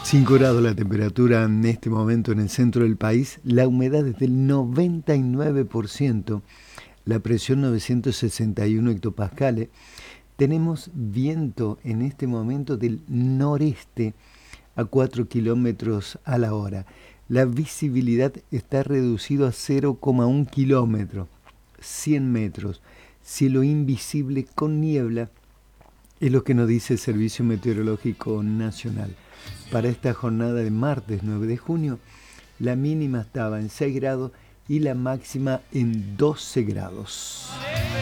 5 grados la temperatura en este momento en el centro del país, la humedad es del 99%, la presión 961 hectopascales. Tenemos viento en este momento del noreste a 4 kilómetros a la hora. La visibilidad está reducida a 0,1 kilómetro, 100 metros. Cielo invisible con niebla es lo que nos dice el Servicio Meteorológico Nacional. Para esta jornada de martes 9 de junio, la mínima estaba en 6 grados y la máxima en 12 grados.